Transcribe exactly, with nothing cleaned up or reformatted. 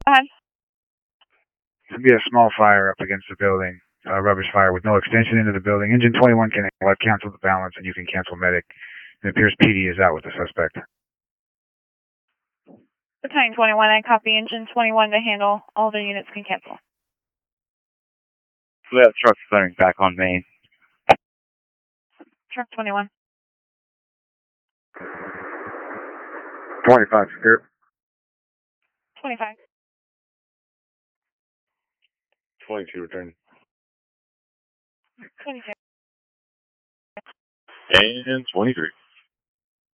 ahead. There'll be a small fire up against the building, a rubbish fire with no extension into the building. Engine twenty-one can what, cancel the balance, and you can cancel medic. It appears P D is out with the suspect. Battalion twenty-one, I copy. Engine twenty-one to handle. All their units can cancel. We have trucks clearing back on main. Truck twenty-one. twenty-five, secure. twenty-five. twenty-two, return. twenty-two. And twenty-three.